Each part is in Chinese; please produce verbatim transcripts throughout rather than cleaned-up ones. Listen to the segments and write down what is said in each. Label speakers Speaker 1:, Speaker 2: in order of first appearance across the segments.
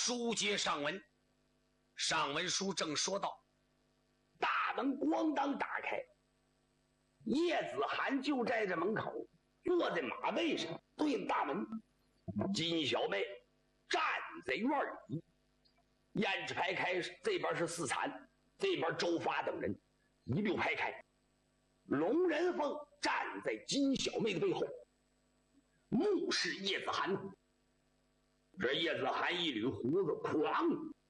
Speaker 1: 书接上文，上文书正说到，大门咣当打开，叶子涵就在这门口，坐在马背上，对着大门。金小妹站在院里，眼排开，这边是四产，这边周发等人一溜排开。龙人凤站在金小妹的背后，目视叶子涵。这叶子涵一捋胡子，狂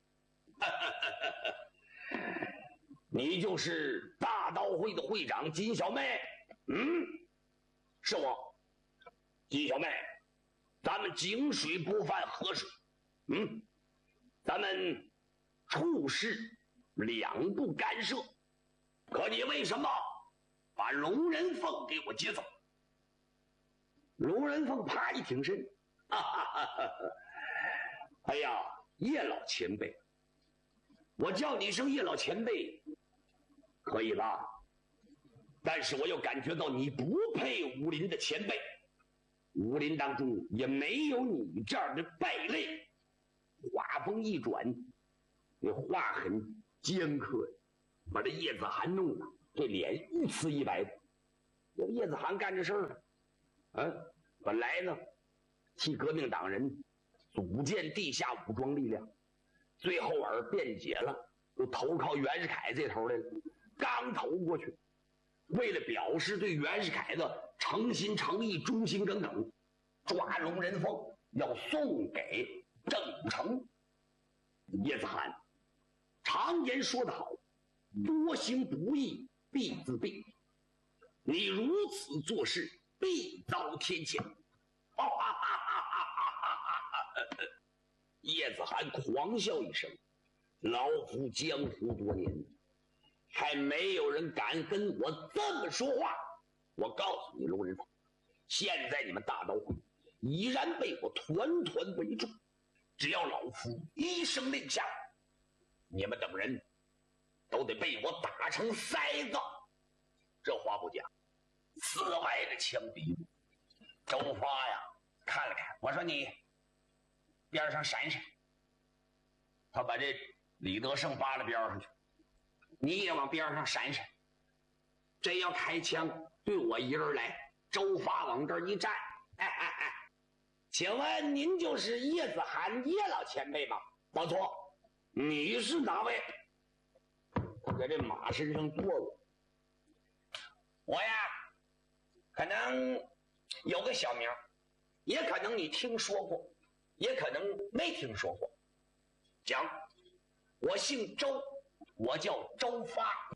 Speaker 1: 你就是大刀会的会长金小妹？嗯，是我。金小妹，咱们井水不犯河水，嗯，咱们处事两不干涉。可你为什么把龙人凤给我接走？龙人凤啪一挺身，哈哈哈哈哈！哎呀，叶老前辈，我叫你一声叶老前辈，可以吧？但是我又感觉到你不配武林的前辈，武林当中也没有你这样的败类。话锋一转，那话很尖刻，把这叶子涵弄的这脸一呲一白的。这叶子涵干这事儿了，嗯，本来呢替革命党人组建地下武装力量，最后而辩解了，又投靠袁世凯这头来了。刚投过去，为了表示对袁世凯的诚心诚意、忠心耿耿，抓龙人凤要送给郑武成。叶子涵，常言说得好，多行不义必自毙，你如此做事必遭天谴。哈哈哈哈哈哈！叶子涵狂笑一声，老夫江湖多年，还没有人敢跟我这么说话。我告诉你，龙人凤，现在你们大刀会已然被我团团围住，只要老夫一声令下，你们等人都得被我打成筛子。这话不假，四外的枪毙。周发呀看了看，我说你边上闪闪，他把这李德胜扒到边上去，你也往边上闪闪。这要开枪对我一人来，周发往这儿一站，哎哎哎，请问您就是叶子涵叶老前辈吗？不错，你是哪位？他在这马身上坐着。我呀可能有个小名，也可能你听说过，也可能没听说过。讲，我姓周，我叫周发。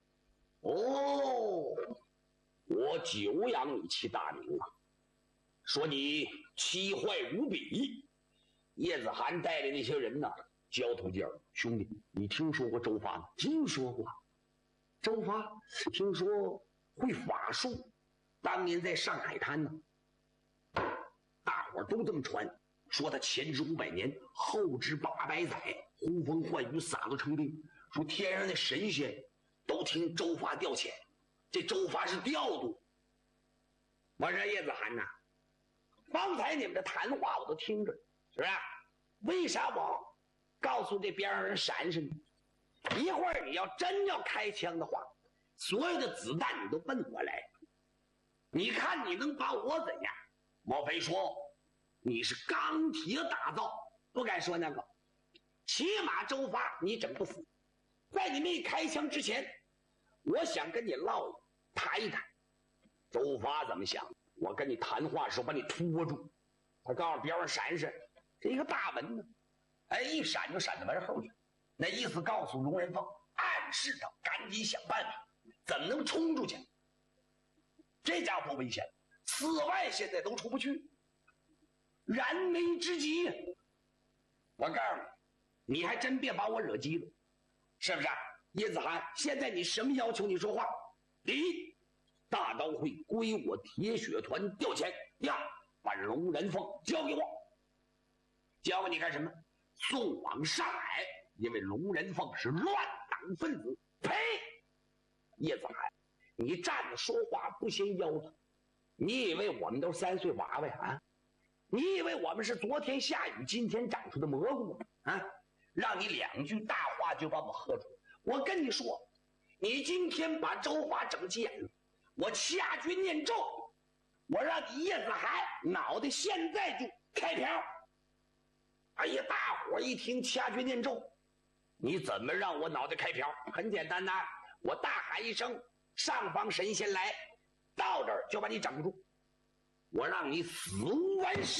Speaker 1: 哦，我久仰你其大名啊，说你奇坏无比。叶子涵带的那些人呢，交头接耳，兄弟，你听说过周发吗？听说过。周发听说会法术，当年在上海滩呢，大伙都这么传，说他前知五百年，后知八百载，呼风唤雨，洒落成冰。说天上的神仙都听周发调遣，这周发是调度。我说叶子涵呐，方才你们的谈话我都听着，是不是？为啥我告诉这边上人闪闪呢？一会儿你要真要开枪的话，所有的子弹你都奔我来，你看你能把我怎样？莫非说你是钢铁打造？不敢说那个，起码周发你整不死。在你没开枪之前，我想跟你唠谈一谈。周发怎么想？我跟你谈话的时候把你拖住，他告诉边上闪闪，这一个大门呢，哎，一闪就闪到门后去。那意思告诉龙人凤，暗示他赶紧想办法，怎么能冲出去？这家伙危险，此外现在都出不去，燃眉之急。我告诉你，你还真别把我惹急了，是不是？叶子涵，现在你什么要求？你说话。第一，大刀会归我铁血团调遣；第二，把龙人凤交给我。交给你干什么？送往上海，因为龙人凤是乱党分子。呸！叶子涵，你站着说话不嫌腰疼，你以为我们都三岁娃娃呀？ 你以为我们是昨天下雨今天长出的蘑菇啊？让你两句大话就把我们喝住。我跟你说，你今天把周发整急眼了，我掐诀念咒，我让你叶子涵脑袋现在就开瓢。哎呀，大伙一听掐诀念咒，你怎么让我脑袋开瓢？很简单呐，我大喊一声，上方神仙来，到这儿就把你整住，我让你死无完事。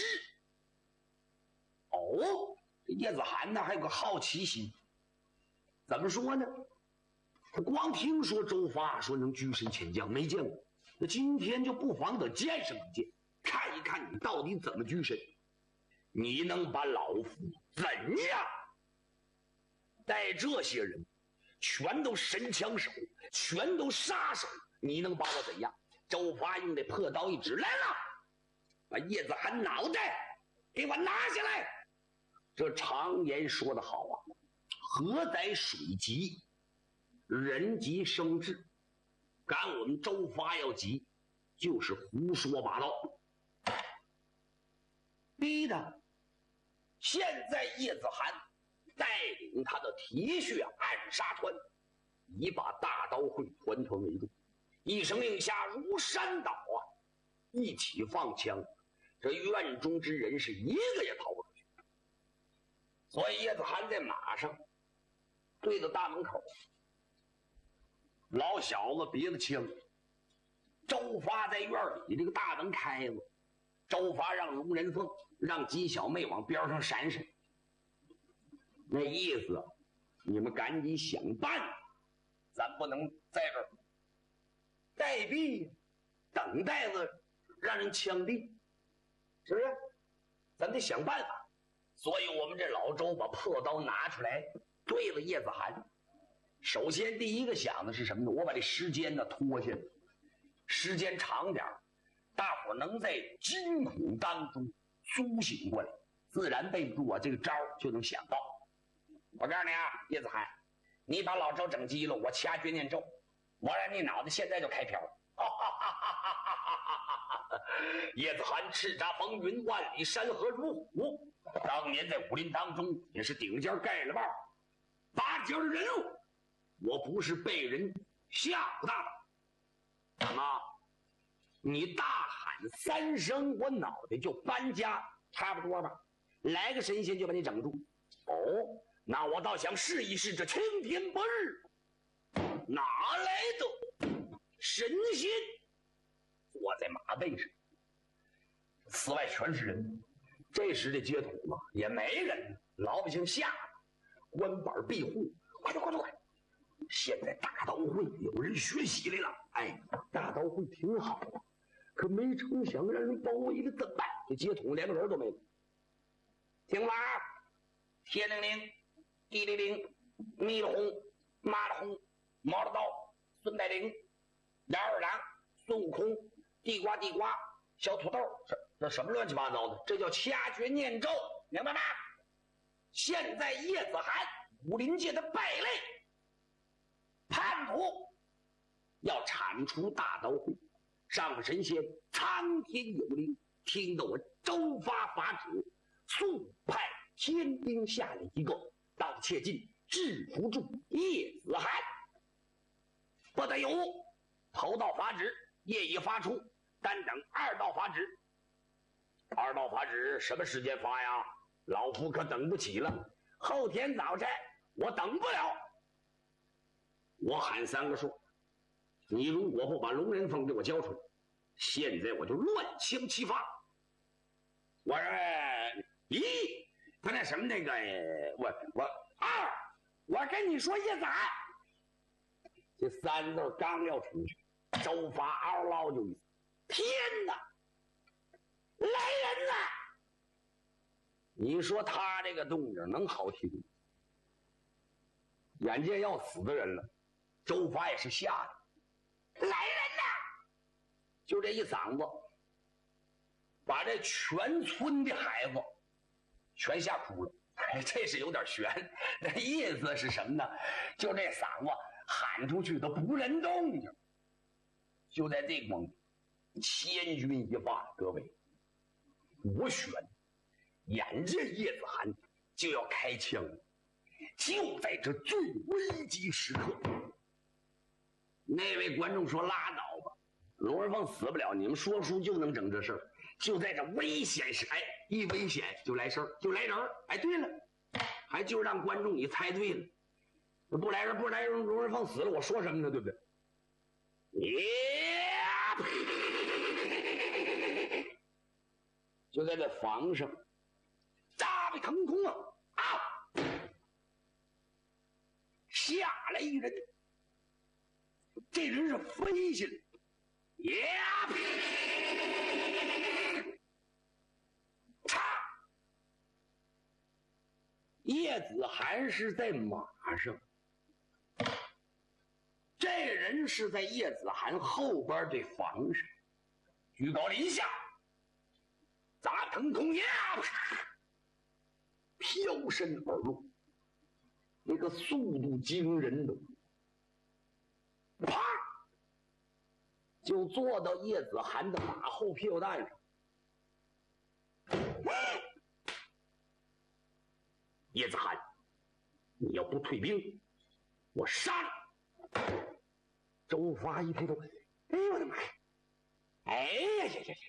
Speaker 1: 哦，这叶子涵呢还有个好奇心，怎么说呢？他光听说周发说能居神潜将，没见过，那今天就不妨得见识一见，看一看你到底怎么居神。你能把老夫怎样？带这些人全都神枪手，全都杀手，你能把我怎样？周发用这破刀一指，来了，把叶子涵脑袋给我拿下来。这常言说得好啊，河载水急，人急生智。赶我们周发要急，就是胡说八道。逼的，现在叶子涵带领他的铁血暗杀团，已把大刀会团团围住。一声令下，如山倒啊！一起放枪，这院中之人是一个也逃不出去。所以叶子涵在马上对着大门口，老小子别了枪。周发在院里，这个大门开了，周发让龙人凤让金小妹往边上闪闪，那意思你们赶紧想办法，咱不能在这儿待毙，等待着让人枪毙，是不是？咱得想办法。所以我们这老周把破刀拿出来对了叶子涵。首先第一个想的是什么呢？我把这时间呢拖下来，时间长点，大伙能在惊恐当中苏醒过来，自然背不住我这个招就能想到。我告诉你啊，叶子涵，你把老周整急了，我掐诀念咒，我让你脑袋现在就开瓢。叶子涵叱咤风云，万里山河如虎，当年在武林当中也是顶尖盖了帽拔尖的人物。我不是被人吓唬大的，怎么？你大喊三声，我脑袋就搬家，差不多吧？来个神仙就把你整住。哦，那我倒想试一试这青天白日哪来的神仙坐在马背上，寺外全是人。这时的街头嘛也没人，老百姓吓得关板闭户，快快快快！现在大刀会有人学习来了，哎，大刀会挺好啊，可没成想让人包围了，怎么办？这街头连个人都没有。听了啊，天灵灵，地灵灵，咪了红，妈了红，毛了刀，孙带灵，杨二郎，孙悟空，地瓜地瓜，小土豆，这这什么乱七八糟的？这叫掐诀念咒，明白吗？现在叶子涵武林界的败类。叛徒要铲除大刀会，上神仙苍天有灵，听得我周发法旨，速派天兵下来一个，到切近制服住叶子涵。不得有误，头道法旨业已发出，单等二道法旨。二道法旨什么时间发呀？老夫可等不起了，后天早晨我等不了。我喊三个数，你如果不把龙人凤给我交出来，现在我就乱枪齐发。我说咦，他那什么那个，我我二，我跟你说叶子涵，这三字刚要出去，周发嗷唠就一声，天哪，来人呐！你说他这个动静能好听？眼见要死的人了。周发也是吓的，来人呐！就这一嗓子，把这全村的孩子全吓哭了。哎，这是有点悬，那意思是什么呢？就这嗓子喊出去都不人动静。就在这光，千钧一发，各位， 螺旋，眼见叶子涵就要开枪了。就在这最危急时刻，那位观众说：“拉倒吧，龙文凤死不了，你们说书就能整这事儿。”就在这危险时，哎，一危险就来事儿，就来人儿。哎，对了，还就让观众你猜对了，不来人不来人，龙文凤死了，我说什么呢？对不对？呀！就在这房上，炸被腾空了啊！下来一人，这人是飞下来，呀！嚓！叶子涵是在马上，这人是在叶子涵后边这房上，居高临下，砸腾空呀！飘身而入。那个速度惊人的，啪，就坐到叶子涵的马后屁股蛋上。叶子涵，你要不退兵，我杀你！周发一抬头，哎呦我的妈呀！哎呀呀呀呀！